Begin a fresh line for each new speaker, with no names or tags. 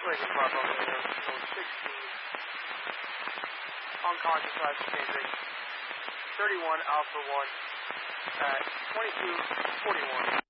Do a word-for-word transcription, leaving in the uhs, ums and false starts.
Lincoln Bravo, Romeo sixteen, unconscious life changing, thirty-one Alpha one at twenty-two forty-one.